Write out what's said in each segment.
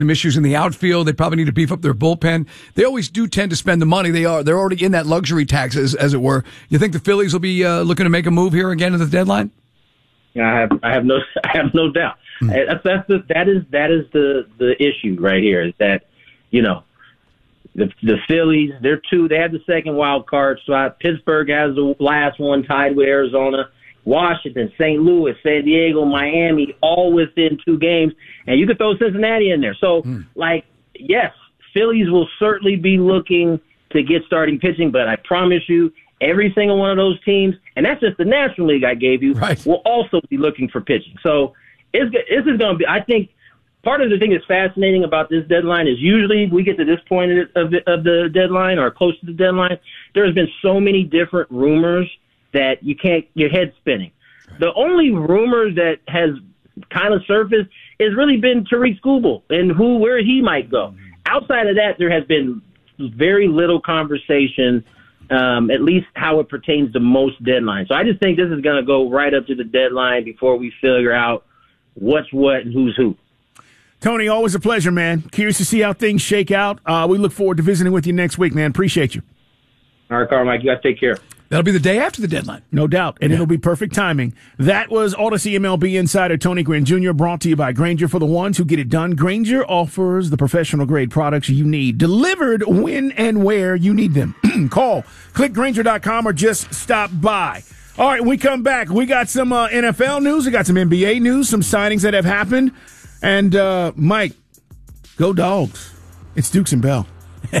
some issues in the outfield. They probably need to beef up their bullpen. They always do tend to spend the money. They're already in that luxury tax, as it were. You think the Phillies will be looking to make a move here again at the deadline? Yeah, I have no doubt. That is the issue right here, is that, you know, the Phillies, they have the second wild card spot. Pittsburgh has the last one tied with Arizona. Washington, St. Louis, San Diego, Miami, all within 2 games. And you could throw Cincinnati in there. So, yes, Phillies will certainly be looking to get starting pitching, but I promise you, every single one of those teams, and that's just the National League I gave you, will also be looking for pitching. So this is going to be, I think, part of the thing that's fascinating about this deadline is usually we get to this point of the deadline or close to the deadline, there has been so many different rumors that your head's spinning. The only rumor that has kind of surfaced has really been Tariq Skubal and where he might go. Outside of that, there has been very little conversation, at least how it pertains to most deadlines. So I just think this is going to go right up to the deadline before we figure out what's what and who's who. Tony, always a pleasure, man. Curious to see how things shake out. We look forward to visiting with you next week, man. Appreciate you. All right, Carl, Mike, you got to take care. That'll be the day after the deadline. No doubt, and it'll be perfect timing. That was Odyssey MLB insider Tony Gwynn Jr., brought to you by Grainger, for the ones who get it done. Grainger offers the professional-grade products you need, delivered when and where you need them. Call, click Grainger.com, or just stop by. All right, when we come back, we got some NFL news, we got some NBA news, some signings that have happened. And, Mike, go Dogs. It's Dukes and Bell.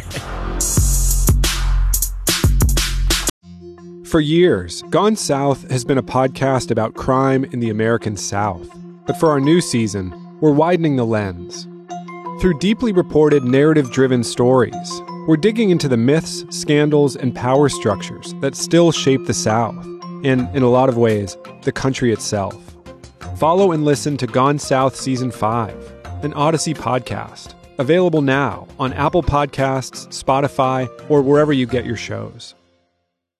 For years, Gone South has been a podcast about crime in the American South. But for our new season, we're widening the lens. Through deeply reported, narrative-driven stories, we're digging into the myths, scandals, and power structures that still shape the South, and, in a lot of ways, the country itself. Follow and listen to Gone South Season 5, an Odyssey podcast, available now on Apple Podcasts, Spotify, or wherever you get your shows.